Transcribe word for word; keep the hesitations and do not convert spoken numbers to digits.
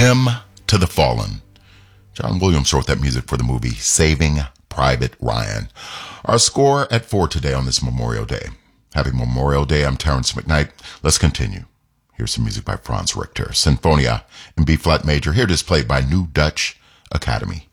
Hymn to the Fallen. John Williams wrote that music for the movie Saving Private Ryan. Our score at four today on this Memorial Day. Happy Memorial Day. I'm Terrence McKnight. Let's continue. Here's some music by Franz Richter. Sinfonia in B-flat major. Here it is played by New Dutch Academy.